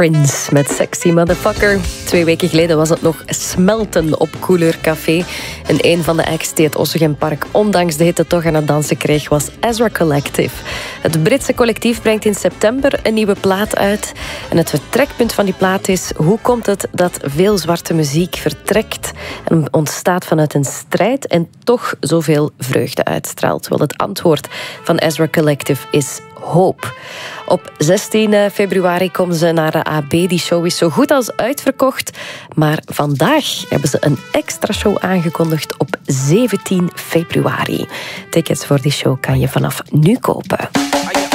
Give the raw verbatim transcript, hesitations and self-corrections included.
Prince met Sexy Motherfucker. Twee weken geleden was het nog smelten op Couleur Café. En een van de acts die het Ossegenpark ondanks de hitte toch aan het dansen kreeg was Ezra Collective. Het Britse collectief brengt in september een nieuwe plaat uit. En het vertrekpunt van die plaat is: hoe komt het dat veel zwarte muziek vertrekt en ontstaat vanuit een strijd en toch zoveel vreugde uitstraalt? Wel, het antwoord van Ezra Collective is hoop. Op zestien februari komen ze naar de A B. Die show is zo goed als uitverkocht. Maar vandaag hebben ze een extra show aangekondigd op zeventien februari. Tickets voor die show kan je vanaf nu kopen.